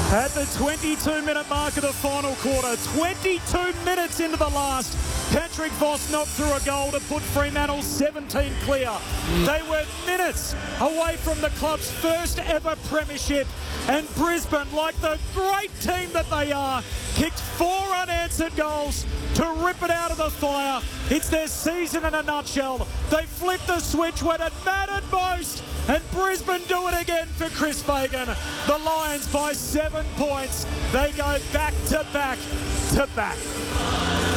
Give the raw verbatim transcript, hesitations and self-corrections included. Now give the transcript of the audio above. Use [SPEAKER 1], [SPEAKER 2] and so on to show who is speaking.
[SPEAKER 1] At the twenty-two minute mark of the final quarter, twenty-two minutes into the last, Patrick Voss knocked through a goal to put Fremantle seventeen clear. They were minutes away from the club's first ever premiership, and Brisbane, like the great team that they are, kicked four unanswered goals to rip it out of the fire. It's their season in a nutshell. They flipped the switch when it mattered most, and Brisbane do it again for Chris Fagan. The Lions by seven points. They go back to back to back.